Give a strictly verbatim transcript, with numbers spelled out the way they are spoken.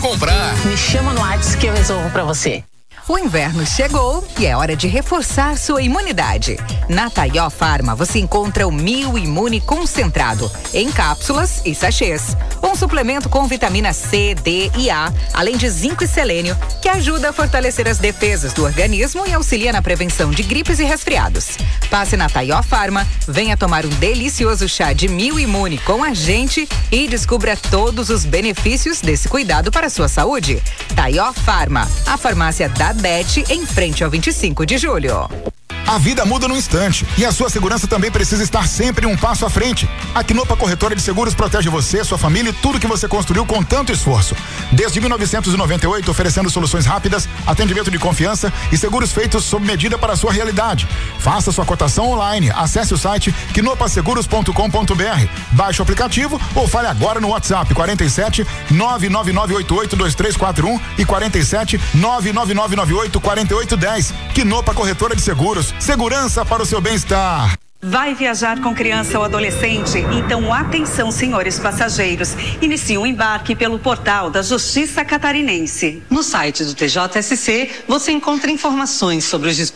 Comprar. Me chama no WhatsApp que eu resolvo pra você. O inverno chegou e é hora de reforçar sua imunidade. Na Taió Farma você encontra o Mil Imune Concentrado, em cápsulas e sachês. Um suplemento com vitamina C, D e A, além de zinco e selênio, que ajuda a fortalecer as defesas do organismo e auxilia na prevenção de gripes e resfriados. Passe na Taió Farma, venha tomar um delicioso chá de Mil Imune com a gente e descubra todos os benefícios desse cuidado para a sua saúde. Taió Farma, a farmácia da Bet em frente ao vinte e cinco de julho. A vida muda num instante e a sua segurança também precisa estar sempre um passo à frente. A Quinopa Corretora de Seguros protege você, sua família e tudo que você construiu com tanto esforço. Desde mil novecentos e noventa e oito, oferecendo soluções rápidas, atendimento de confiança e seguros feitos sob medida para a sua realidade. Faça sua cotação online. Acesse o site quinopa seguros ponto com ponto br. Baixe o aplicativo ou fale agora no WhatsApp quarenta e sete, nove nove nove oito oito dois três quatro um e quarenta e sete, nove nove nove nove oito quatro oito um zero. Quinopa Corretora de Seguros. Segurança para o seu bem-estar. Vai viajar com criança ou adolescente? Então atenção, senhores passageiros. Inicie o embarque pelo portal da Justiça Catarinense. No site do T J S C você encontra informações sobre os